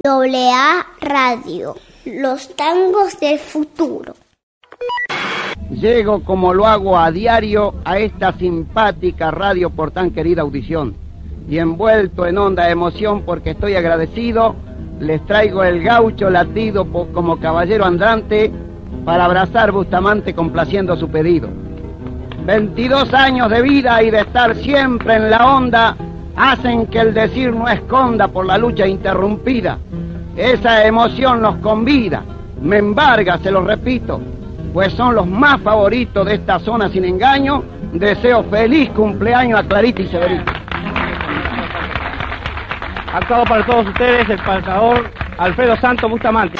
AA Radio, los tangos del futuro. Llego como lo hago a diario a esta simpática radio por tan querida audición y envuelto en honda emoción porque estoy agradecido, les traigo el gaucho latido como caballero andante para abrazar Bustamante complaciendo su pedido. 22 años de vida y de estar siempre en la onda hacen que el decir no esconda por la lucha interrumpida. Esa emoción nos convida, me embarga, se lo repito, pues son los más favoritos de esta zona sin engaño. Deseo feliz cumpleaños a Clarita y Severito. Actuado para todos ustedes el pasador Alfredo Santos Bustamante.